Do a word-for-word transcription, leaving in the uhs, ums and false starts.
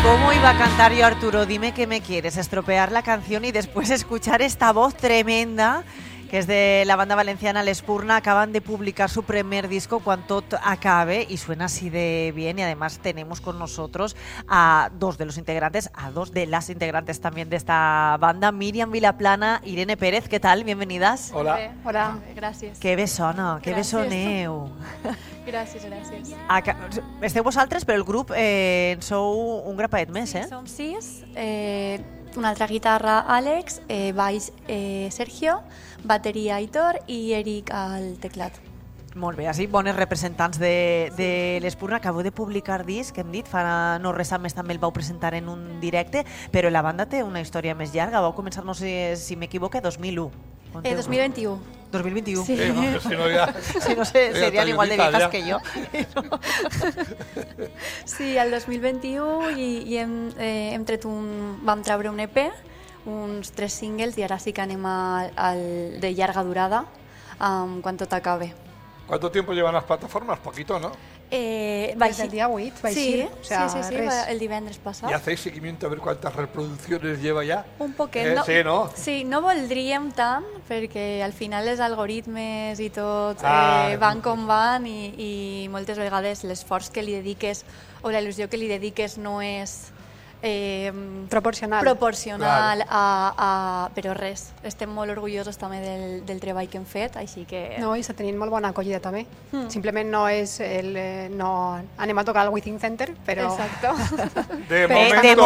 ¿Cómo iba a cantar yo, Arturo? Dime que me quieres, estropear la canción y después escuchar esta voz tremenda que es de la banda valenciana L'Espurna. Acaban de publicar su primer disco, Quan tot acabe, y suena así de bien. Y además tenemos con nosotros a dos de los integrantes, a dos de las integrantes también de esta banda, Míriam Vilaplana, Irene Pérez. ¿Qué tal? Bienvenidas. Hola. Hola, gràcies. Que bé sona, que bé soneu. Gràcies, gràcies. Esteu vosaltres, però el grup eh, en sou un grapaet més, eh? Sí, som sis. Eh, una altra guitarra, Àlex, eh, baix, eh, Sergio, bateria, Aitor, i Eric al teclat. Molt bé, així bones representants de, de l'Espurna. Acabeu de publicar disc, que hem dit, fa no res més també el vau presentar en un directe, però la banda té una història més llarga. Vau començar, no sé si m'equivoque, dos mil u. Eh, dos mil vint-i-u. dos mil vint-i-u. Sí. Sí, no, si no ya, si no sé, ya serían igual de viejas ya. que yo. Sí, el dos mil vint-i-u i, i hem, eh, hem tret un, vam treure un E P, uns tres singles, i ara sí que anem al, al de llarga durada, um, quan tot acabe. ¿Cuánto tiempo llevan las plataformas? Poquito, ¿no? Eh, Desde el día vuit, va sí, així, o sea, sí, sí, sí, res. va el divendres passat. ¿Y hacéis seguimiento a ver cuántas reproducciones lleva ya? Un poquet. Eh, no, sí, no? Sí, no voldríem tant, perquè al final els algoritmes i tot Ah, eh, van com van i, i moltes vegades l'esforç que li dediques o la il·lusió que li dediques no és eh, Proporcional. proporcional a, a... Però res, estem molt orgullosos també del, del treball que hem fet, així que... No, i s'ha tenint molt bona acollida també. Mm. Simplement no és el... eh, no anem a tocar al Within Center, però... Exacto. De De momento,